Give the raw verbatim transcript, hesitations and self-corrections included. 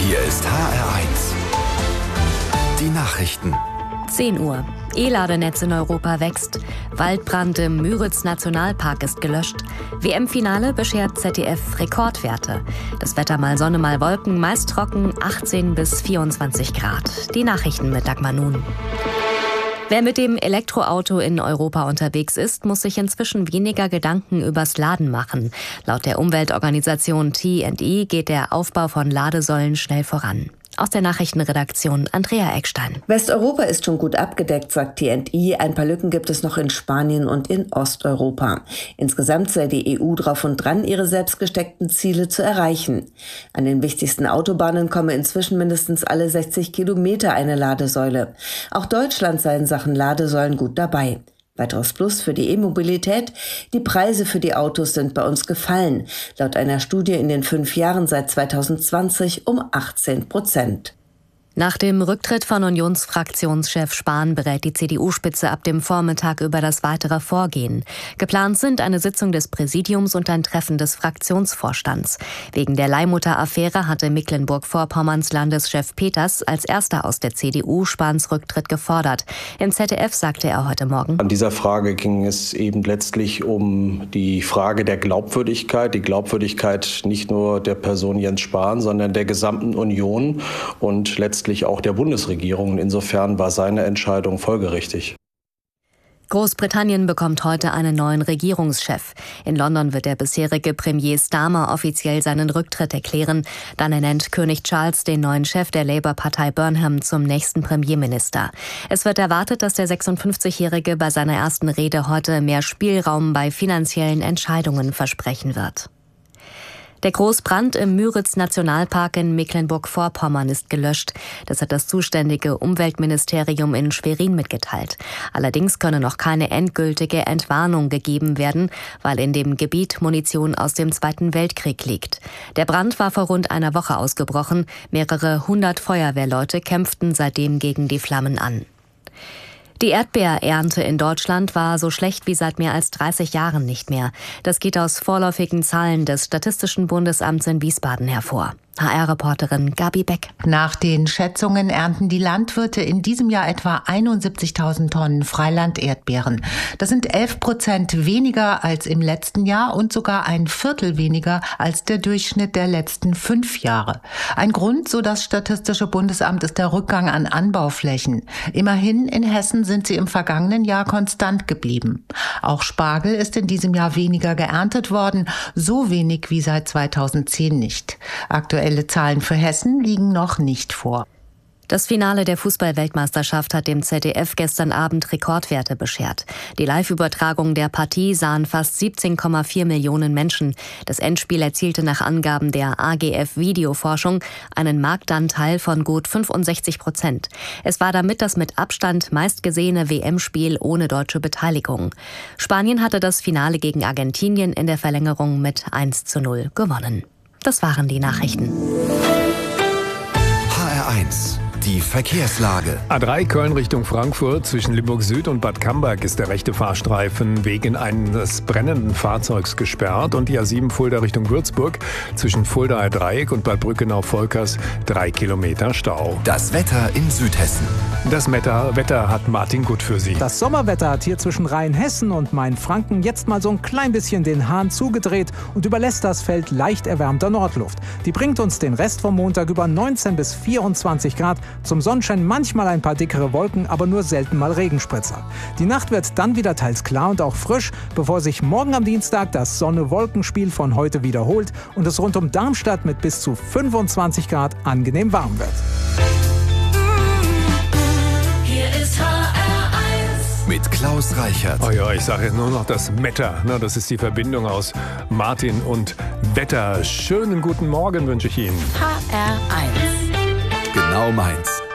Hier ist H R eins. Die Nachrichten. zehn Uhr. E-Ladenetz in Europa wächst. Waldbrand im Müritz-Nationalpark ist gelöscht. W M-Finale beschert Z D F Rekordwerte. Das Wetter mal Sonne, mal Wolken, meist trocken, achtzehn bis vierundzwanzig Grad. Die Nachrichten mit Dagmar Nun. Wer mit dem Elektroauto in Europa unterwegs ist, muss sich inzwischen weniger Gedanken übers Laden machen. Laut der Umweltorganisation T and E geht der Aufbau von Ladesäulen schnell voran. Aus der Nachrichtenredaktion Andrea Eckstein. Westeuropa ist schon gut abgedeckt, sagt T and E. Ein paar Lücken gibt es noch in Spanien und in Osteuropa. Insgesamt sei die E U drauf und dran, ihre selbst gesteckten Ziele zu erreichen. An den wichtigsten Autobahnen komme inzwischen mindestens alle sechzig Kilometer eine Ladesäule. Auch Deutschland sei in Sachen Ladesäulen gut dabei. Weiteres Plus für die E-Mobilität: Die Preise für die Autos sind bei uns gefallen. Laut einer Studie in den fünf Jahren seit zweitausendzwanzig um achtzehn Prozent. Nach dem Rücktritt von Unionsfraktionschef Spahn berät die C D U-Spitze ab dem Vormittag über das weitere Vorgehen. Geplant sind eine Sitzung des Präsidiums und ein Treffen des Fraktionsvorstands. Wegen der Leihmutter-Affäre hatte Mecklenburg-Vorpommerns Landeschef Peters als erster aus der C D U Spahns Rücktritt gefordert. Im Z D F sagte er heute Morgen: An dieser Frage ging es eben letztlich um die Frage der Glaubwürdigkeit, die Glaubwürdigkeit nicht nur der Person Jens Spahn, sondern der gesamten Union und letztlich auch der Bundesregierung. Insofern war seine Entscheidung folgerichtig. Großbritannien bekommt heute einen neuen Regierungschef. In London wird der bisherige Premier Starmer offiziell seinen Rücktritt erklären. Dann ernennt König Charles den neuen Chef der Labour-Partei Burnham zum nächsten Premierminister. Es wird erwartet, dass der sechsundfünfzigjährige bei seiner ersten Rede heute mehr Spielraum bei finanziellen Entscheidungen versprechen wird. Der Großbrand im Müritz-Nationalpark in Mecklenburg-Vorpommern ist gelöscht. Das hat das zuständige Umweltministerium in Schwerin mitgeteilt. Allerdings könne noch keine endgültige Entwarnung gegeben werden, weil in dem Gebiet Munition aus dem Zweiten Weltkrieg liegt. Der Brand war vor rund einer Woche ausgebrochen. Mehrere hundert Feuerwehrleute kämpften seitdem gegen die Flammen an. Die Erdbeerernte in Deutschland war so schlecht wie seit mehr als dreißig Jahren nicht mehr. Das geht aus vorläufigen Zahlen des Statistischen Bundesamts in Wiesbaden hervor. H R-Reporterin Gabi Beck. Nach den Schätzungen ernten die Landwirte in diesem Jahr etwa einundsiebzigtausend Tonnen Freiland-Erdbeeren. Das sind elf Prozent weniger als im letzten Jahr und sogar ein Viertel weniger als der Durchschnitt der letzten fünf Jahre. Ein Grund, so das Statistische Bundesamt, ist der Rückgang an Anbauflächen. Immerhin in Hessen sind sie im vergangenen Jahr konstant geblieben. Auch Spargel ist in diesem Jahr weniger geerntet worden, so wenig wie seit zweitausendzehn nicht. Aktuell Aktuelle Zahlen für Hessen liegen noch nicht vor. Das Finale der Fußball-Weltmeisterschaft hat dem Z D F gestern Abend Rekordwerte beschert. Die Live-Übertragung der Partie sahen fast siebzehn Komma vier Millionen Menschen. Das Endspiel erzielte nach Angaben der A G F Videoforschung einen Marktanteil von gut fünfundsechzig Prozent. Es war damit das mit Abstand meistgesehene W M-Spiel ohne deutsche Beteiligung. Spanien hatte das Finale gegen Argentinien in der Verlängerung mit eins zu null gewonnen. Das waren die Nachrichten. H R eins. Die Verkehrslage. A drei Köln Richtung Frankfurt. Zwischen Limburg Süd und Bad Camberg ist der rechte Fahrstreifen wegen eines brennenden Fahrzeugs gesperrt. Und die A sieben Fulda Richtung Würzburg. Zwischen Fuldaer Dreieck und Bad Brückenau-Volkers drei Kilometer Stau. Das Wetter in Südhessen. Das Wetter, Wetter hat Martin Gut für Sie. Das Sommerwetter hat hier zwischen Rheinhessen und Mainfranken jetzt mal so ein klein bisschen den Hahn zugedreht und überlässt das Feld leicht erwärmter Nordluft. Die bringt uns den Rest vom Montag über neunzehn bis vierundzwanzig Grad. Zum Sonnenschein manchmal ein paar dickere Wolken, aber nur selten mal Regenspritzer. Die Nacht wird dann wieder teils klar und auch frisch, bevor sich morgen am Dienstag das Sonne-Wolkenspiel von heute wiederholt und es rund um Darmstadt mit bis zu fünfundzwanzig Grad angenehm warm wird. Hier ist H R eins. Mit Klaus Reichert. Oh ja, ich sage jetzt nur noch das Wetter. Na, das ist die Verbindung aus Martin und Wetter. Schönen guten Morgen wünsche ich Ihnen. H R eins. Genau meins.